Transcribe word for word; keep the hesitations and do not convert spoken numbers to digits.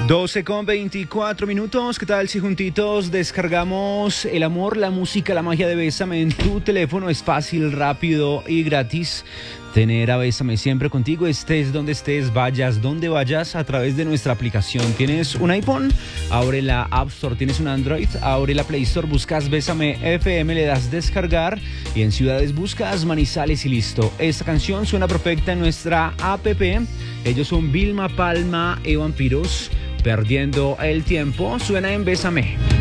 doce con veinticuatro minutos. ¿Qué tal si juntitos descargamos el amor, la música, la magia de Bésame en tu teléfono? Es fácil, rápido y gratis tener a Bésame siempre contigo, estés donde estés, vayas donde vayas, a través de nuestra aplicación. ¿Tienes un iPhone? Abre la App Store. ¿Tienes un Android? Abre la Play Store, buscas Bésame F M, le das descargar y en ciudades buscas Manizales y listo. Esta canción suena perfecta en nuestra app. Ellos son Vilma Palma y Vampiros. Perdiendo el tiempo, suena en Bésame.